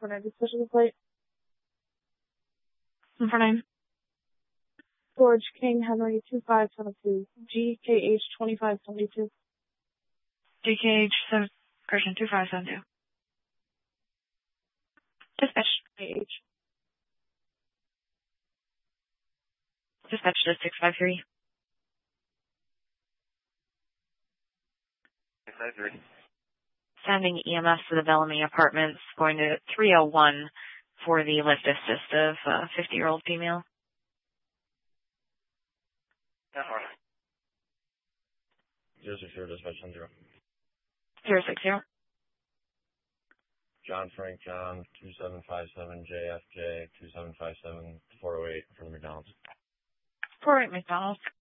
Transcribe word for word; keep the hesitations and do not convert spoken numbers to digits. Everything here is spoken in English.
for nine special the plate. For nine. George King Henry two five seven two. G K H twenty-five seventy-two. G K H seven, correction, two five seven two. Dispatch. K H. Dispatch to six five three. six five three. Sending E M S to the Bellamy Apartments, going to three oh one for the lift assist of a fifty-year-old female. That's all right. Zero six zero, dispatch one zero. Zero six zero. John Frank John two seven five seven J F J two seven five seven four oh eight for the McDonald's. four oh eight McDonald's.